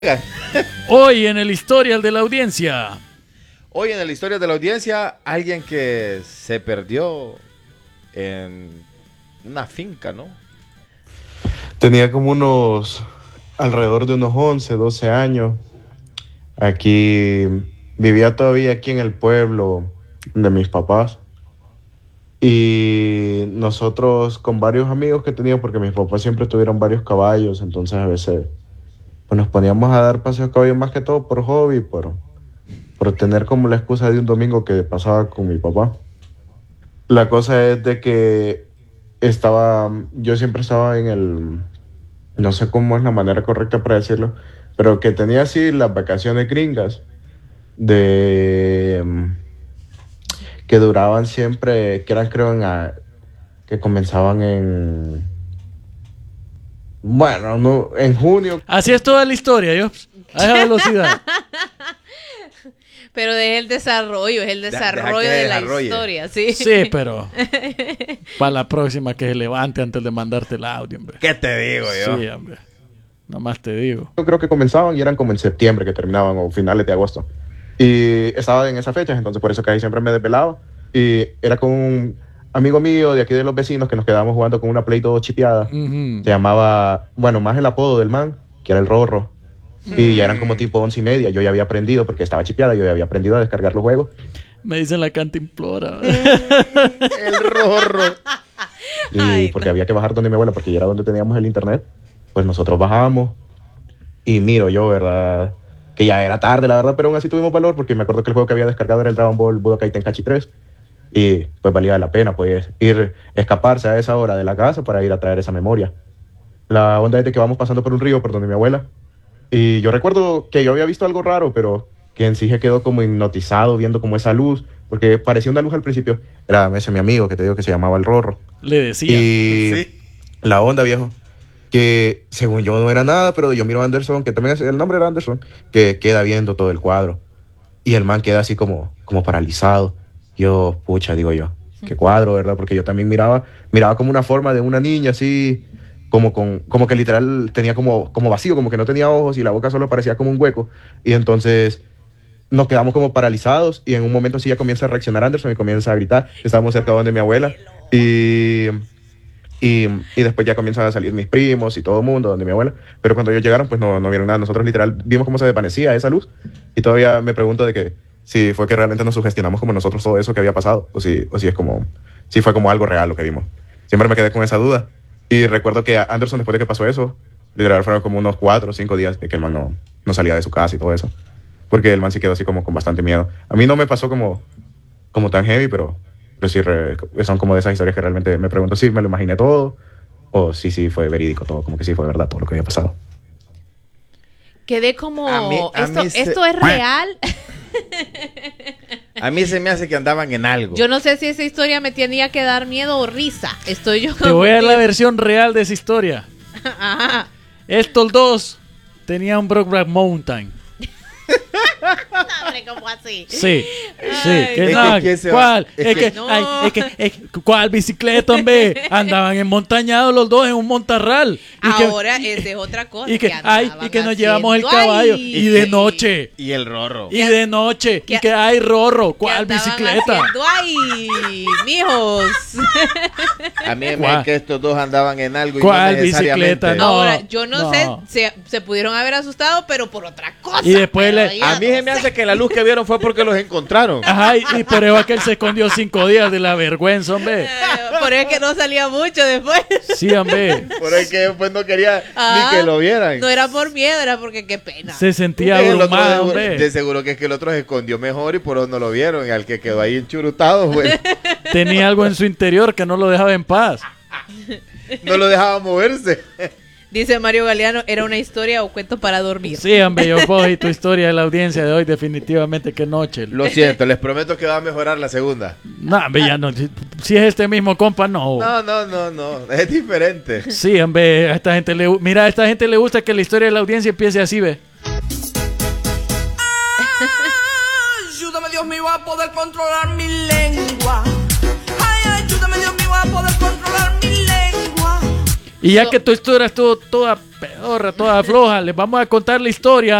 Hoy en el Historial de la Audiencia. Hoy en el Historial de la Audiencia, alguien que se perdió en una finca, ¿no? Tenía como alrededor de unos 11, 12 años. Aquí, vivía todavía aquí en el pueblo de mis papás. Y nosotros con varios amigos que tenía, porque mis papás siempre tuvieron varios caballos, entonces a veces pues nos poníamos a dar paseos a caballo más que todo por hobby, por tener como la excusa de un domingo que pasaba con mi papá. La cosa es de que yo siempre estaba no sé cómo es la manera correcta para decirlo, pero que tenía así las vacaciones gringas que duraban siempre, que eran creo que comenzaban en junio. Así es toda la historia, yo. A esa velocidad. Pero es el desarrollo, de la historia, sí. Sí, pero para la próxima que se levante antes de mandarte el audio, hombre. ¿Qué te digo yo? Sí, hombre. Nomás te digo. Yo creo que comenzaban y eran como en septiembre que terminaban o finales de agosto. Y estaba en esas fechas, entonces por eso que ahí siempre me desvelaba. Y era con un amigo mío de aquí de los vecinos que nos quedábamos jugando con una Play 2 chipeada. Se llamaba, más el apodo del man, que era el Rorro. Y ya eran como tipo 11:30. Yo ya había aprendido, porque estaba chipeada, yo ya había aprendido a descargar los juegos. Me dicen la Cantimplora. El Rorro. Y porque había que bajar donde mi abuela, porque ya era donde teníamos el internet. Pues nosotros bajamos. Y miro yo, ¿verdad? Que ya era tarde, la verdad, pero aún así tuvimos valor, porque me acuerdo que el juego que había descargado era el Dragon Ball Budokai Tenkaichi 3. Y pues valía la pena, pues, escaparse a esa hora de la casa para ir a traer esa memoria. La onda es de que vamos pasando por un río por donde mi abuela. Y yo recuerdo que yo había visto algo raro, pero que en sí se quedó como hipnotizado viendo como esa luz, porque parecía una luz al principio. Era ese mi amigo que te digo que se llamaba el Rorro. Le decía. Y Sí. la onda, viejo, que según yo no era nada, pero yo miro a Anderson, que también el nombre era Anderson, que queda viendo todo el cuadro. Y el man queda así como paralizado. Yo, pucha, digo yo, qué cuadro, ¿verdad? Porque yo también miraba como una forma de una niña así, como que literal tenía como vacío, como que no tenía ojos y la boca solo parecía como un hueco. Y entonces nos quedamos como paralizados y en un momento sí ya comienza a reaccionar Anderson y comienza a gritar. Estábamos cerca de donde mi abuela y después ya comienzan a salir mis primos y todo el mundo donde mi abuela. Pero cuando ellos llegaron, pues no vieron nada. Nosotros literal vimos cómo se desvanecía esa luz y todavía me pregunto de que si fue que realmente nos sugestionamos como nosotros todo eso que había pasado o si fue como algo real lo que vimos. Siempre me quedé con esa duda. Y recuerdo que Anderson, después de que pasó eso, literal fueron como unos 4 o 5 días de que el man no salía de su casa y todo eso. Porque el man sí quedó así como con bastante miedo. A mí no me pasó como tan heavy, pero sí son como de esas historias que realmente me pregunto si me lo imaginé todo o si fue verídico todo, como que sí fue verdad todo lo que había pasado. Quedé como, a mí ¿esto es real? A mí se me hace que andaban en algo. Yo no sé si esa historia me tenía que dar miedo o risa. Estoy yo. Te voy a dar la versión real de esa historia. Ajá. Estos dos tenían un Brokeback Mountain. Hombre, ¿cómo así? Sí, Ay. que Es no, que ¿quién se ¿cuál? va? Es que, No. ay, ¿cuál bicicleta, hombre? Andaban enmontañados los dos en un montarral. Ahora esa es otra cosa. Y que andaban nos llevamos el haciendo caballo. ahí. Y de noche. Y el Rorro. Y de noche. ¿Qué- Y que hay Rorro. ¿Qué ¿Cuál andaban bicicleta? haciendo ahí, mijos? A mí me ¿Cuál? que estos dos andaban en algo y ¿Cuál no necesariamente. bicicleta? No. Ahora, yo no no. sé, se pudieron haber asustado, pero por otra cosa. Y después pero le- ya A mí no se me sé. hace que la luz que vieron fue porque los encontraron. Ajá, y por eso es que él se escondió 5 días de la vergüenza, hombre. Por eso es que no salía mucho después. Sí, hombre. Por eso que después no quería Ah, ni que lo vieran. No era por miedo, era porque qué pena. Se sentía El otro abrumado, de hombre. seguro que es que el otro se escondió mejor y por eso no lo vieron. Y al que quedó ahí enchurutado, pues, Tenía algo en su interior que no lo dejaba en paz. no lo dejaba moverse. Dice Mario Galeano, era una historia o cuento para dormir. Sí, hombre, yo puedo y tu historia de la audiencia de hoy definitivamente que noche. Lo siento, les prometo que va a mejorar la segunda. No, hombre, ya no. Si es este mismo compa, no. No, es diferente. Sí, hombre, a esta gente mira, a esta gente le gusta que la historia de la audiencia empiece así, ve. Ayúdame, Dios mío, a poder controlar mi lengua. Ay, ayúdame, Dios mío, a poder controlar mi lengua. Y ya que tu historia estuvo toda pedorra, toda floja, les vamos a contar la historia